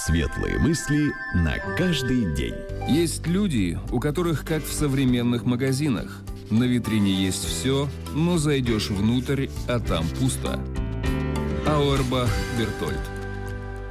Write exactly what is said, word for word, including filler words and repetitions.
Светлые мысли на каждый день. Есть люди, у которых, как в современных магазинах, на витрине есть все, но зайдешь внутрь, а там пусто. Ауэрбах Бертольд.